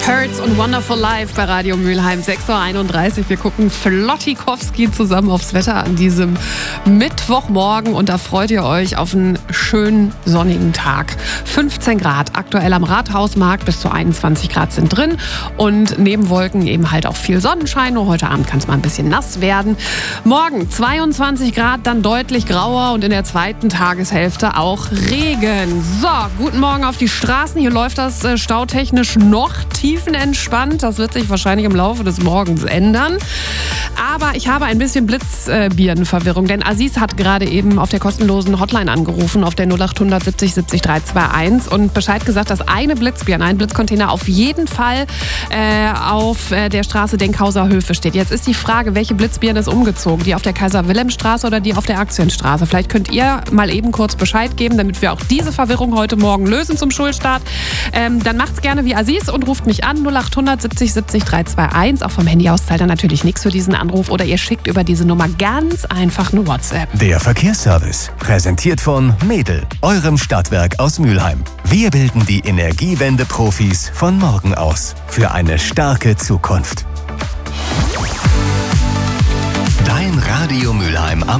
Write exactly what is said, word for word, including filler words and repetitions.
Hurts und Wonderful Life bei Radio Mülheim, sechs Uhr einunddreißig. Wir gucken Flottikowski zusammen aufs Wetter an diesem Mittwochmorgen und da freut ihr euch auf einen schönen sonnigen Tag. fünfzehn Grad aktuell am Rathausmarkt, bis zu einundzwanzig Grad sind drin und neben Wolken eben halt auch viel Sonnenschein. Nur heute Abend kann es mal ein bisschen nass werden. Morgen zweiundzwanzig Grad, dann deutlich grauer und in der zweiten Tageshälfte auch Regen. So, guten Morgen auf die Straßen. Hier läuft das äh, stautechnisch noch tiefenentspannt. Das wird sich wahrscheinlich im Laufe des Morgens ändern. Aber ich habe ein bisschen Blitzbirnenverwirrung, denn Aziz hat gerade eben auf der kostenlosen Hotline angerufen, auf der null acht hundert siebzig siebzig dreihunderteinundzwanzig und Bescheid gesagt, dass eine Blitzbirne, ein Blitzcontainer auf jeden Fall äh, auf äh, der Straße Denkhauser Höfe steht. Jetzt ist die Frage, welche Blitzbirne ist umgezogen? Die auf der Kaiser-Wilhelm-Straße oder die auf der Aktienstraße? Vielleicht könnt ihr mal eben kurz Bescheid geben, damit wir auch diese Verwirrung heute Morgen lösen zum Schulstart. Ähm, dann macht's gerne wie Aziz und ruft mich an, null acht hundert siebzig siebzig dreihunderteinundzwanzig. Auch vom Handy aus zahlt er natürlich nichts für diesen Anruf oder ihr schickt über diese Nummer ganz einfach eine WhatsApp. Der Verkehrsservice, präsentiert von Medel, eurem Stadtwerk aus Mülheim. Wir bilden die Energiewende-Profis von morgen aus für eine starke Zukunft. Dein Radio Mülheim am